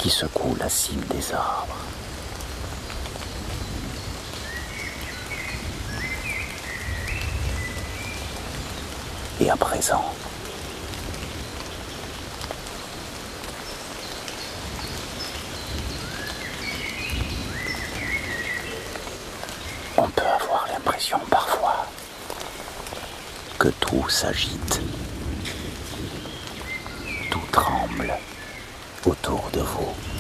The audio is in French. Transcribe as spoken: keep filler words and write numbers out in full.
qui secouent la cime des arbres. Et à présent, on peut avoir l'impression parfois que tout s'agite, tout tremble autour de vous.